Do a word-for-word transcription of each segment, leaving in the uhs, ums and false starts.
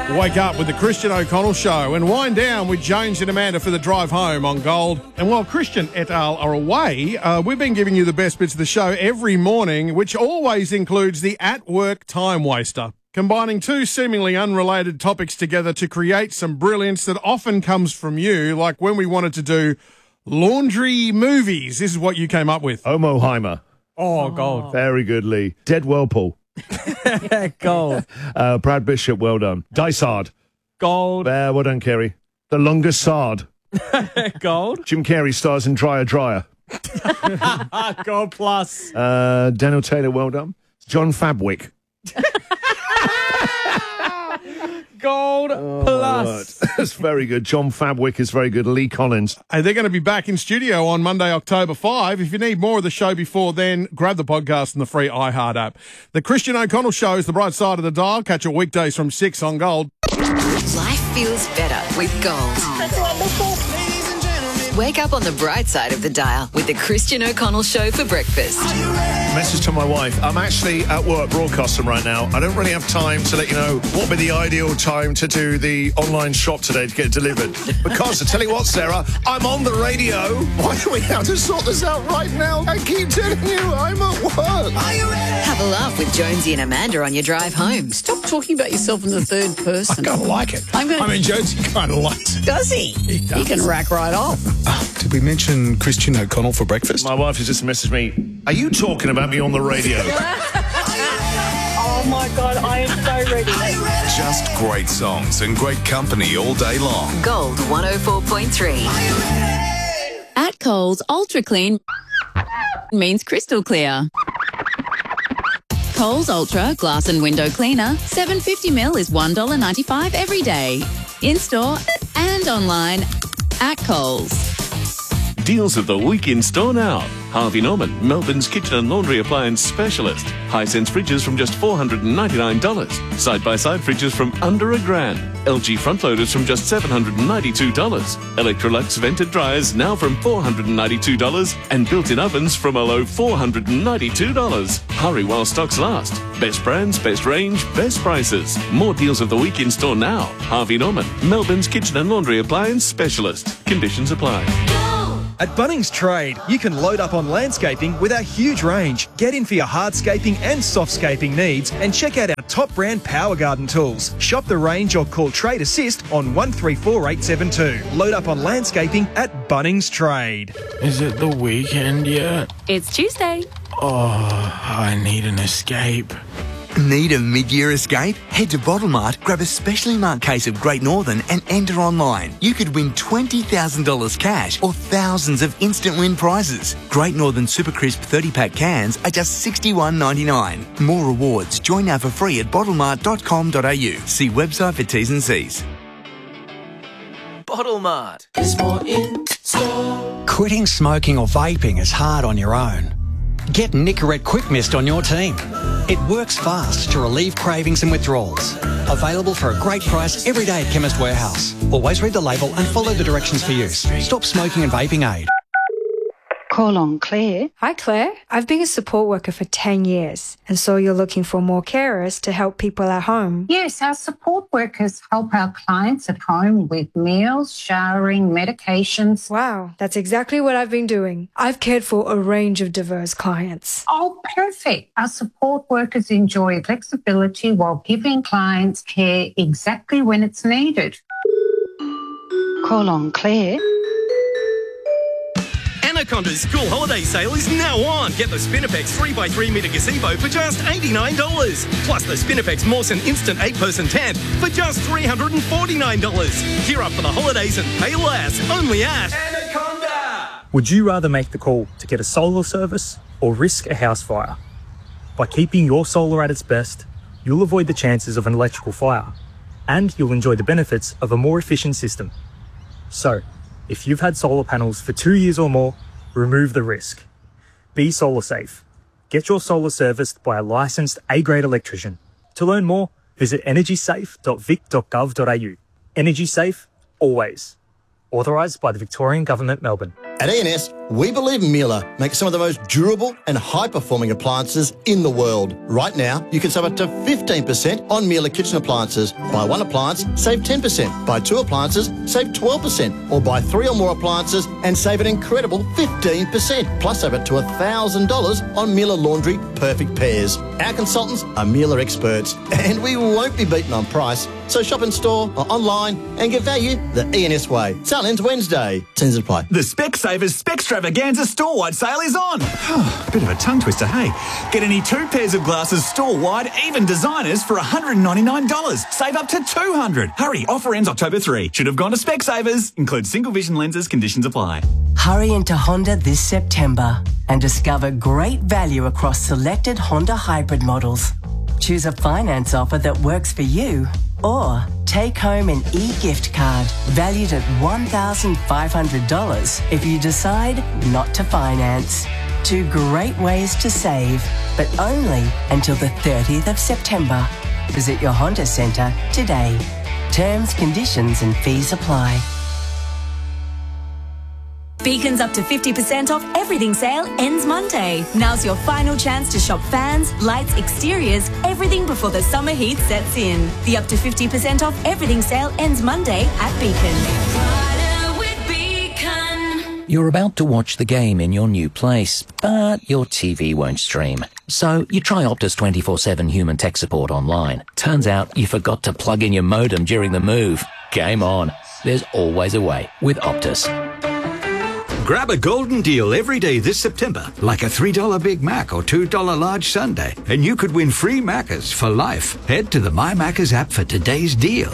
Wake up with the Christian O'Connell Show and wind down with Jones and Amanda for the drive home on Gold. And while Christian et al. Are away, uh, we've been giving you the best bits of the show every morning, which always includes the at-work time waster, combining two seemingly unrelated topics together to create some brilliance that often comes from you, like when we wanted to do laundry movies. This is what you came up with. Omoheimer. Oh, Gold. Very good, Lee. Dead Whirlpool. Gold. Uh, Brad Bishop, well done. Dysard. Gold. Uh, well done, Kerry. The Longest Sard. Gold. Jim Carrey stars in Dryer Dryer. Gold plus. Uh, Daniel Taylor, well done. John Fabwick. Gold Oh, plus. That's very good. John Fabwick is very good. Lee Collins. Hey, they're going to be back in studio on Monday, October fifth. If you need more of the show before then, grab the podcast and the free iHeart app. The Christian O'Connell Show is the bright side of the dial. Catch it weekdays from six on Gold. Life feels better with Gold. That's wonderful. Wake up on the bright side of the dial with the Christian O'Connell Show for breakfast. Message to my wife. I'm actually at work broadcasting right now. I don't really have time to let you know what would be the ideal time to do the online shop today to get it delivered. Because I tell you what, Sarah, I'm on the radio. Why do we have to sort this out right now? I keep telling you, I'm at work. Are you ready? Have a laugh with Jonesy and Amanda on your drive home. Stop talking about yourself in the third person. I kind of like it. I'm gonna... I mean, Jonesy kind of likes it. Does he? He does. He can rack right off. Did we mention Christian O'Connell for breakfast? My wife has just messaged me. Are you talking about me on the radio? Oh my God, I am so ready. Just great songs and great company all day long. Gold one oh four point three. At Coles, Ultra Clean means crystal clear. Coles Ultra Glass and Window Cleaner, seven fifty mil is one dollar ninety-five every day. In-store and online at Coles. Deals of the week in store now. Harvey Norman, Melbourne's kitchen and laundry appliance specialist. Hisense fridges from just four hundred ninety-nine dollars. Side-by-side fridges from under a grand. L G front loaders from just seven hundred ninety-two dollars. Electrolux vented dryers now from four hundred ninety-two dollars. And built-in ovens from a low four hundred ninety-two dollars. Hurry while stocks last. Best brands, best range, best prices. More deals of the week in store now. Harvey Norman, Melbourne's kitchen and laundry appliance specialist. Conditions apply. At Bunnings Trade, you can load up on landscaping with our huge range. Get in for your hardscaping and softscaping needs and check out our top brand Power Garden tools. Shop the range or call Trade Assist on one three four eight seven two. Load up on landscaping at Bunnings Trade. Is it the weekend yet? It's Tuesday. Oh, I need an escape. Need a mid-year escape? Head to Bottlemart, grab a specially marked case of Great Northern and enter online. You could win twenty thousand dollars cash or thousands of instant win prizes. Great Northern Super Crisp thirty pack cans are just sixty-one ninety-nine. More rewards. Join now for free at bottlemart dot com dot a u. See website for T's and C's. Bottlemart. There's more in store. Quitting smoking or vaping is hard on your own. Get Nicorette Quick Mist on your team. It works fast to relieve cravings and withdrawals. Available for a great price every day at Chemist Warehouse. Always read the label and follow the directions for use. Stop smoking and vaping aid. Call on Claire. Hi Claire, I've been a support worker for ten years and so you're looking for more carers to help people at home. Yes, our support workers help our clients at home with meals, showering, medications. Wow, that's exactly what I've been doing. I've cared for a range of diverse clients. Oh, perfect. Our support workers enjoy flexibility while giving clients care exactly when it's needed. Call on Claire. Anaconda's school holiday sale is now on. Get the Spinifex three by three metre gazebo for just eighty-nine dollars. Plus the Spinifex Mawson Instant eight person tent for just three hundred forty-nine dollars. Gear up for the holidays and pay less. Only at Anaconda. Would you rather make the call to get a solar service or risk a house fire? By keeping your solar at its best, you'll avoid the chances of an electrical fire and you'll enjoy the benefits of a more efficient system. So, if you've had solar panels for two years or more, remove the risk. Be solar safe. Get your solar serviced by a licensed A-grade electrician. To learn more, visit energy safe dot vic dot gov dot a u. Energy safe, always. Authorised by the Victorian Government, Melbourne. At E N S, we believe Miele makes some of the most durable and high-performing appliances in the world. Right now, you can save up to fifteen percent on Miele kitchen appliances. Buy one appliance, save ten percent. Buy two appliances, save twelve percent. Or buy three or more appliances and save an incredible fifteen percent. Plus, save up to one thousand dollars on Miele Laundry Perfect Pairs. Our consultants are Miele experts, and we won't be beaten on price. So shop in store or online and get value the E N S way. Sale ends Wednesday. Terms apply. The Specsavers Specstravaganza store-wide sale is on. Bit of a tongue twister, hey? Get any two pairs of glasses store-wide, even designers, for one hundred ninety-nine dollars. Save up to two hundred dollars. Hurry, offer ends October third. Should have gone to Specsavers. Includes single vision lenses, conditions apply. Hurry into Honda this September and discover great value across selected Honda hybrid models. Choose a finance offer that works for you, or take home an e-gift card valued at one thousand five hundred dollars if you decide not to finance. Two great ways to save, but only until the thirtieth of September. Visit your Honda Centre today. Terms, conditions and fees apply. Beacon's up to fifty percent off everything sale ends Monday. Now's your final chance to shop fans, lights, exteriors, everything before the summer heat sets in. The up to fifty percent off everything sale ends Monday at Beacon. You're about to watch the game in your new place, but your T V won't stream. So you try Optus twenty-four seven human tech support online. Turns out you forgot to plug in your modem during the move. Game on. There's always a way with Optus. Grab a golden deal every day this September, like a three dollar Big Mac or two dollar large sundae, and you could win free Maccas for life. Head to the My Maccas app for today's deal.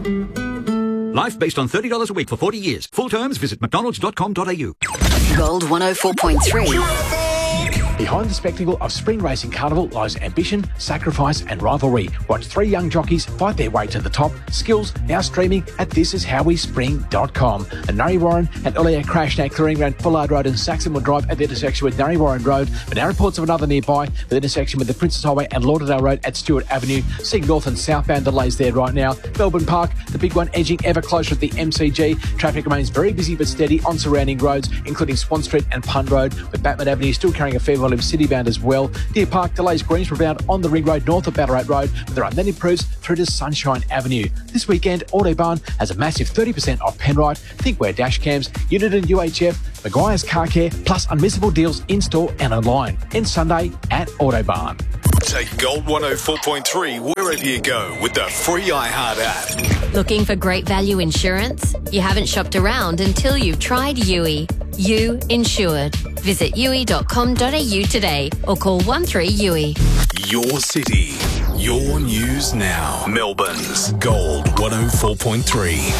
Life based on thirty dollars a week for forty years. Full terms, visit mcdonalds dot com dot a u. Gold one oh four point three. Behind the spectacle of Spring Racing Carnival lies ambition, sacrifice and rivalry. Watch three young jockeys fight their way to the top. Skills now streaming at this is how we spring dot com. And Nari Warren and Ulia crashed at clearing around Fullard Road and Saxonwood Drive at the intersection with Nari Warren Road. But now reports of another nearby with the intersection with the Princess Highway and Lauderdale Road at Stewart Avenue. Seeing north and southbound delays there right now. Melbourne Park, the big one edging ever closer at the M C G. Traffic remains very busy but steady on surrounding roads, including Swan Street and Pund Road, with Batman Avenue still carrying a fair volume citybound as well. Deer Park delays Greensboro bound on the Ring Road north of Ballarat Road, but there are then improves through to Sunshine Avenue. This weekend, Autobarn has a massive thirty percent off Penrite, Thinkware dash cams, Unit and U H F, Maguire's Car Care, plus unmissable deals in-store and online. End Sunday at Autobarn. Take Gold one oh four point three wherever you go with the free iHeart app. Looking for great value insurance? You haven't shopped around until you've tried U I. You Insured. Visit U I dot com dot a u today or call one three U I. Your city, your news now. Melbourne's Gold one oh four point three.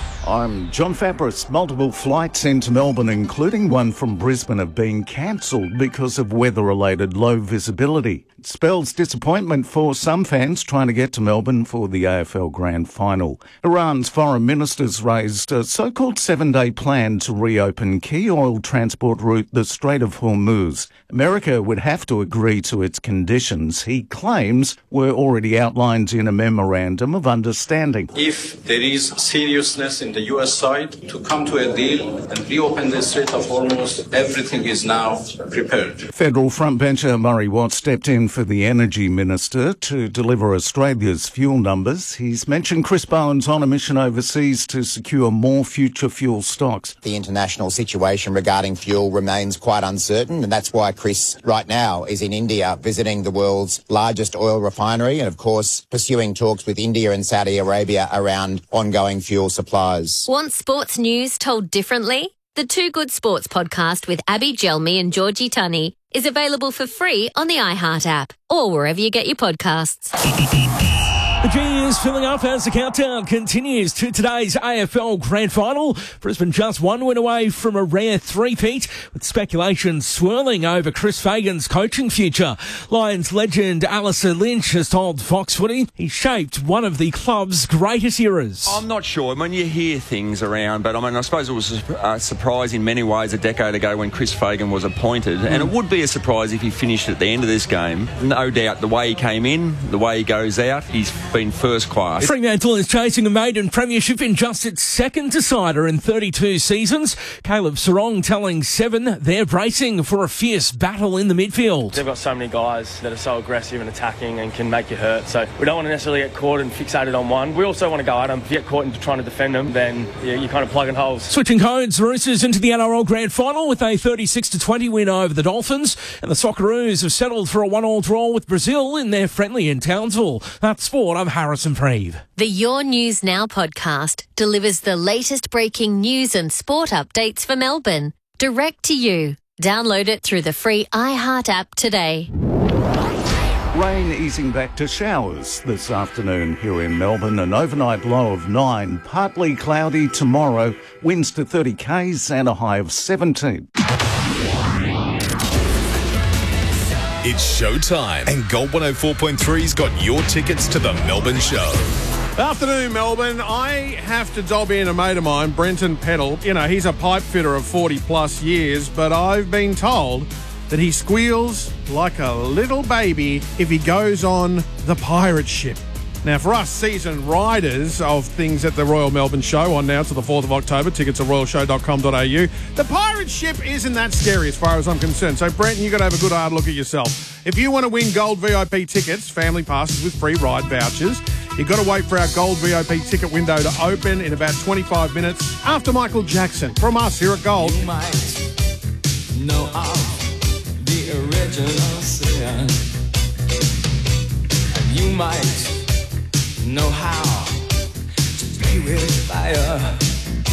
I'm John Fabris. Multiple flights into Melbourne, including one from Brisbane, have been cancelled because of weather-related low visibility. It spells disappointment for some fans trying to get to Melbourne for the A F L Grand Final. Iran's foreign ministers raised a so-called seven-day plan to reopen key oil transport route, the Strait of Hormuz. America would have to agree to its conditions, he claims, were already outlined in a memorandum of understanding. If there is seriousness in the U S side to come to a deal and reopen the Strait of Hormuz, everything is now prepared. Federal frontbencher Murray Watt stepped in for the Energy Minister to deliver Australia's fuel numbers. He's mentioned Chris Bowen's on a mission overseas to secure more future fuel stocks. The international situation regarding fuel remains quite uncertain, and that's why Chris right now is in India visiting the world's largest oil refinery and, of course, pursuing talks with India and Saudi Arabia around ongoing fuel supplies. Want sports news told differently? The Two Good Sports podcast with Abby Gelmi and Georgie Tunney is available for free on the iHeart app or wherever you get your podcasts. The G is filling up as the countdown continues to today's A F L Grand Final. Brisbane just one win away from a rare three-peat, with speculation swirling over Chris Fagan's coaching future. Lions legend Alistair Lynch has told Fox Footy he shaped one of the club's greatest eras. I'm not sure. I mean, you hear things around, but I mean, I suppose it was a surprise in many ways a decade ago when Chris Fagan was appointed, mm. and it would be a surprise if he finished at the end of this game. No doubt the way he came in, the way he goes out, he's been first class. Fremantle is chasing a maiden premiership in just its second decider in thirty-two seasons. Caleb Sarong telling Seven they're bracing for a fierce battle in the midfield. They've got so many guys that are so aggressive and attacking and can make you hurt, so we don't want to necessarily get caught and fixated on one. We also want to go at them. If you get caught into trying to defend them, then yeah, you're kind of plugging holes. Switching codes, Roosters into the N R L Grand Final with a thirty-six to twenty win over the Dolphins, and the Socceroos have settled for a one-all draw with Brazil in their friendly in Townsville. That's sport. I'm Harrison Preeve. The Your News Now podcast delivers the latest breaking news and sport updates for Melbourne, direct to you. Download it through the free iHeart app today. Rain easing back to showers this afternoon here in Melbourne. An overnight low of nine. Partly cloudy tomorrow. Winds to thirty k's and a high of seventeen. It's showtime, and Gold one oh four point three's got your tickets to the Melbourne show. Afternoon, Melbourne. I have to dob in a mate of mine, Brenton Peddle. You know, he's a pipe fitter of forty plus years, but I've been told that he squeals like a little baby if he goes on the pirate ship. Now, for us seasoned riders of things at the Royal Melbourne Show on now to the fourth of October, tickets at royal show dot com dot a u, the pirate ship isn't that scary as far as I'm concerned. So, Brenton, you've got to have a good hard look at yourself. If you want to win gold V I P tickets, family passes with free ride vouchers, you've got to wait for our gold V I P ticket window to open in about twenty-five minutes after Michael Jackson. From us here at Gold. You might know of the original